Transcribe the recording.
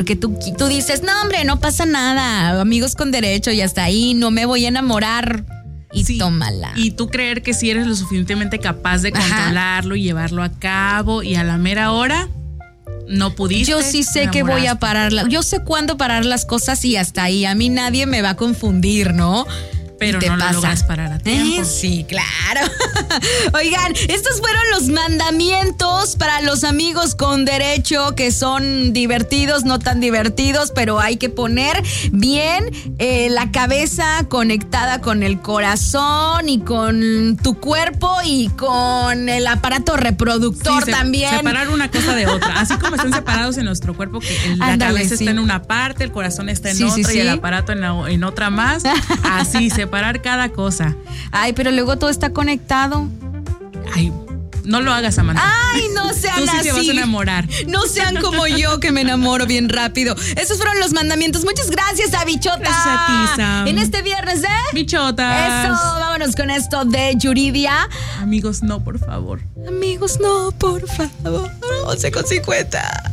Porque tú dices, no, hombre, no pasa nada, amigos con derecho y hasta ahí, no me voy a enamorar. Y sí, tómala. Y tú creer que si eres lo suficientemente capaz de controlarlo y llevarlo a cabo y a la mera hora no pudiste. Yo sí sé que voy a pararla. Yo sé cuándo parar las cosas y hasta ahí. A mí nadie me va a confundir, ¿no? Pero no lo logras parar a tiempo. Sí, claro. Oigan, estos fueron los mandamientos para los amigos con derecho, que son divertidos, no tan divertidos, pero hay que poner bien la cabeza conectada con el corazón y con tu cuerpo y con el aparato reproductor también. Separar una cosa de otra. Así como están separados en nuestro cuerpo, que la cabeza está en una parte, el corazón está en otra y el aparato en otra más. Así, separar cada cosa. Ay, pero luego todo está conectado. Ay, no lo hagas, Amanda. Ay, no sean Tú sí así. te vas a enamorar. No sean como yo, que me enamoro bien rápido. Esos fueron los mandamientos. Muchas gracias a Bichota. Gracias a ti, Sam. En este viernes de Bichotas. Eso, vámonos con esto de Yuridia. Amigos, no, por favor. Amigos, no, por favor. 11:50.